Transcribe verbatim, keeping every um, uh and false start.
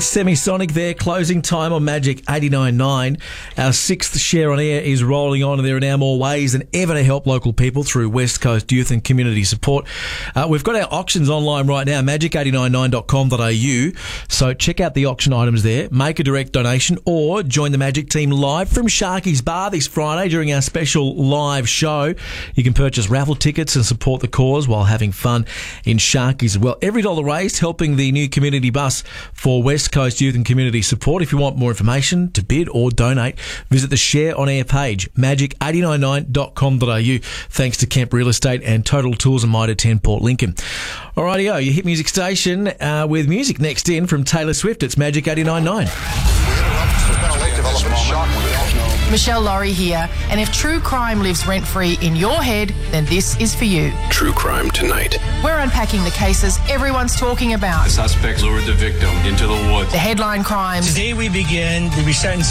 Semisonic there, closing time on Magic eighty-nine point nine. Our sixth share on air is rolling on, and there are now more ways than ever to help local people through West Coast youth and community support. Uh, we've got our auctions online right now, magic eight nine nine dot com dot a u. So check out the auction items there, make a direct donation, or join the Magic team live from Sharky's Bar this Friday during our special live show. You can purchase raffle tickets and support the cause while having fun in Sharky's as well. Every dollar raised helping the new community bus for West Coast Youth and Community Support. If you want more information to bid or donate, visit the Share on Air page, magic eight nine nine dot com dot a u. Thanks to Kemp Real Estate and Total Tools and Mitre ten Port Lincoln. Alrighty-o, your hit music station uh, with music next in from Taylor Swift. It's Magic eighty-nine point nine. Michelle Laurie here, and if true crime lives rent-free in your head, then this is for you. True Crime Tonight. We're unpacking the cases everyone's talking about. The suspect lured the victim into the woods. The headline crimes. Today we begin the resentencing